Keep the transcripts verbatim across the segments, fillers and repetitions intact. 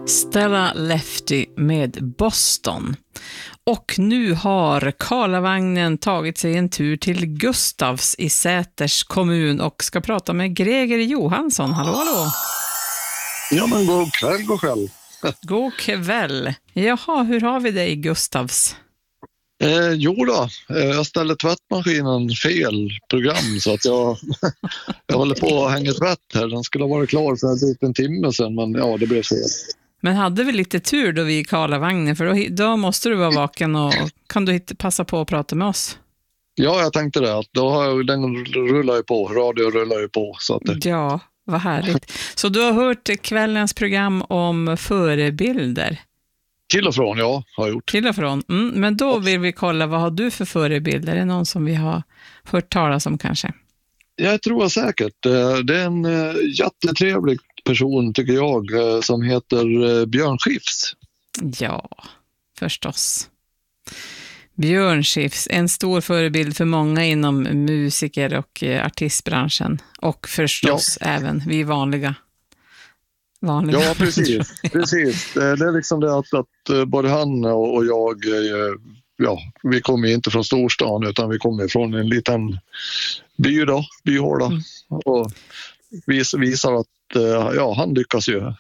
Stella Lefty med Boston. Och nu har Karlavagnen tagit sig en tur till Gustavs i Säters kommun och ska prata med Greger Johansson. Hallå, hallå. Ja, men god kväll, god kväll. God kväll. Jaha, hur har vi det i Gustavs? Eh, jo då, eh, jag ställde tvättmaskinen fel program så att jag, jag håller på att hänga tvätt här. Den skulle ha varit klar för typ en timme sedan, men ja, det blev fel. Men hade vi lite tur då vi i Karlavagnen, för då, då måste du vara vaken och kan du hitta, passa på att prata med oss? Ja, jag tänkte det, att då har jag, den rullar ju på, radio rullar ju på. Så att det... Ja, vad härligt. Så du har hört kvällens program om förebilder? Till och från, ja, har jag gjort. Till och från. Mm, men då vill vi kolla, vad har du för förebilder? Är det någon som vi har hört talas om kanske? Jag tror säkert. Det är en jättetrevlig person tycker jag som heter Björn Skifs. Ja, förstås. Björn Skifs, en stor förebild för många inom musiker- och artistbranschen. Och förstås ja. Även vi vanliga. vanliga. Ja, precis. precis. Det är liksom det att, att både han och jag, ja, vi kommer inte från storstan utan vi kommer från en liten by då, byhåla. Mm. Och vis, visar att ja, han lyckas ju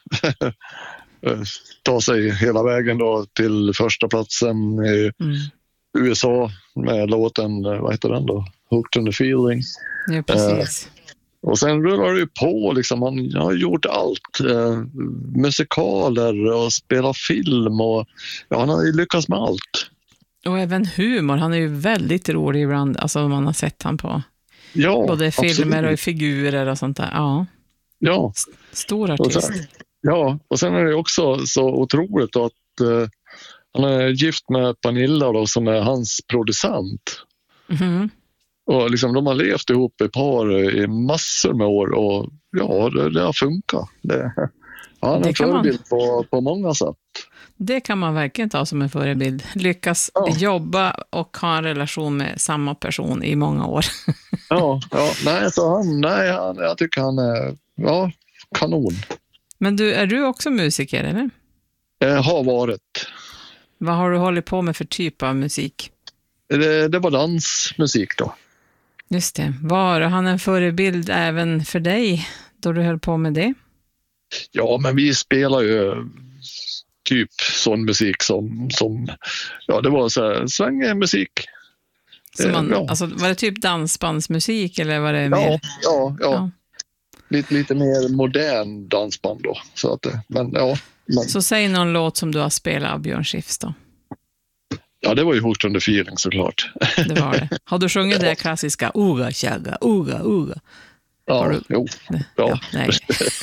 ta sig hela vägen då till första platsen i mm. U S A med låten, vad heter den då? Hooked on the Feeling. Ja, precis. Eh, och sen rullar det ju på liksom, han har gjort allt. Eh, musikaler och spelat film och ja, han har ju lyckats med allt. Och även humor, han är ju väldigt rolig ibland, alltså man har sett han på ja, både filmer absolut. Och figurer och sånt där. Ja. Ja. Stor artist. Och sen, ja, och sen är det också så otroligt att uh, han är gift med Pernilla då, som är hans producent. Mm. Och liksom, de har levt ihop i par i massor med år och ja, det, det har funkat. Det, han är en förebild man... på, på många sätt. Det kan man verkligen ta som en förebild. Lyckas ja. Jobba och ha en relation med samma person i många år. ja, ja, nej, så han, nej han, jag tycker han är ja, kanon. Men du, är du också musiker, eller? Jag har varit. Vad har du hållit på med för typ av musik? Det, det var dansmusik då. Just det. Var han en förebild även för dig då du höll på med det? Ja, men vi spelar ju typ sån musik som, som ja, det var så här svängmusik. Så man, ja. Alltså, var det typ dansbandsmusik eller var det ja, mer? Ja, ja. ja. Lite, lite mer modern dansband då. Så, att, men, ja, men... så säg någon låt som du har spelat av Björn Skifs då. Ja, det var ju Hooked on the Feeling såklart. Det var det. Har du sjungit det klassiska Uga, tjagga, uga, uga? Ja, du... jo. Ja. ja nej.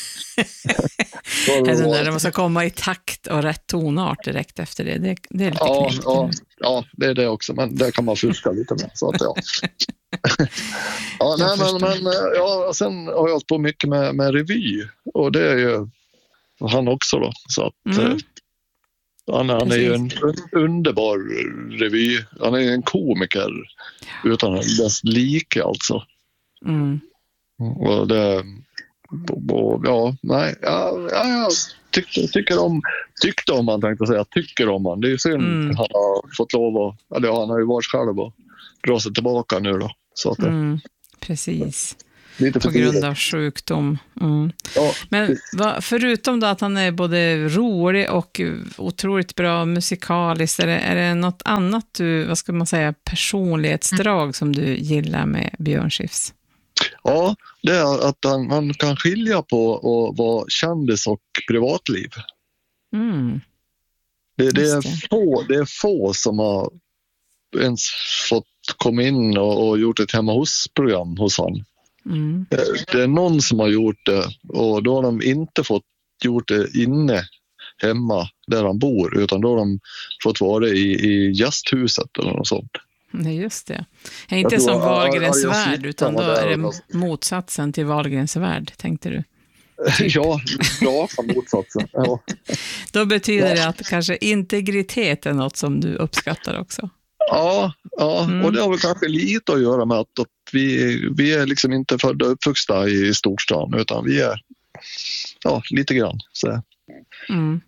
Eller när det måste komma i takt och rätt tonart direkt efter det. Det, det är lite ja, knäckt. Ja, ja, det är det också. Men det kan man fuska lite med. Så att, ja. ja, nej, men, men ja, sen har jag hållit på mycket med, med revy. Och det är ju han också då. Så att, mm. han, han är ju en underbar revy. Han är en komiker ja. Utan dess like alltså. Mm. Och det... Ja, nej, ja, ja, jag tyckte, tycker om, tyckte om han tänkte säga, tycker om han. Det är ju synd mm. han har fått lov att, eller han har ju varit själv och dra sig tillbaka nu då. Så att, mm, precis. Lite på grund av sjukdom. Mm. Ja, men va, förutom då att han är både rolig och otroligt bra musikaliskt, är det, är det något annat du, vad ska man säga, personlighetsdrag mm. som du gillar med Björn Skifs? Ja, det är att han, han kan skilja på att vara kändis och privatliv. Mm. Det, det, är få, det är få som har ens fått komma in och, och gjort ett hemma hos-program hos han. Mm. Det, det är någon som har gjort det och då har de inte fått gjort det inne hemma där han bor utan då har de fått vara i, i gästhuset eller något sånt. Nej, just det. Är inte som Wahlgrens värld, utan då är det motsatsen till Wahlgrens värld, tänkte du? Typ. Ja, ja, motsatsen. Ja. Då betyder det att kanske integritet är något som du uppskattar också. Ja, ja. Mm. Och det har väl kanske lite att göra med att, att vi, vi är liksom inte födda och uppvuxna i storstan, utan vi är ja, lite grann. Så. Mm.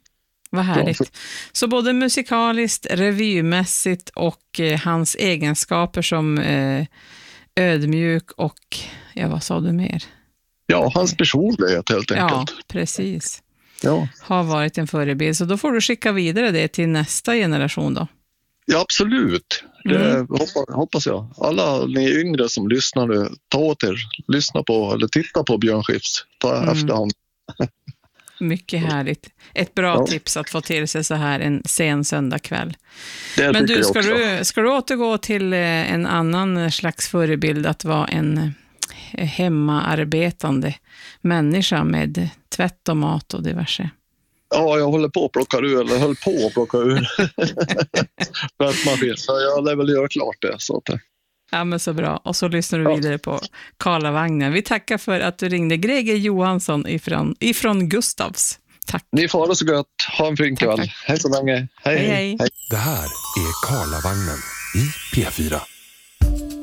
Vad härligt. Så både musikaliskt, revymässigt och eh, hans egenskaper som eh, ödmjuk och, ja, vad sa du mer? Ja, hans personlighet helt enkelt. Ja, precis. Ja. Har varit en förebild. Så då får du skicka vidare det till nästa generation då. Ja, absolut. Det Mm. hoppas, hoppas jag. Alla ni yngre som lyssnar nu, ta åt er, lyssna på eller titta på Björn Skifs. Ta Mm. efterhand. Mycket härligt. Ett bra Ja. tips att få till sig så här en sen söndagkväll. Det Men tycker du, jag ska också. du, ska du återgå till eh, en annan slags förebild, att vara en eh, hemmaarbetande människa med tvätt och mat och diverse? Ja, jag håller på att plocka ur, eller höll på att plocka ur. Tvättmaskin. Så jag lär väl göra klart det. Så att, Ja, men så bra. Och så lyssnar du Ja. vidare på Karlavagnen. Vi tackar för att du ringde. Greger Johansson ifrån, ifrån Gustavs. Tack. ni får ha det så gött. Ha en fin Tack, kväll. tack. Hej så länge. Hej, Hej, hej. Det här är Karlavagnen i P fyra.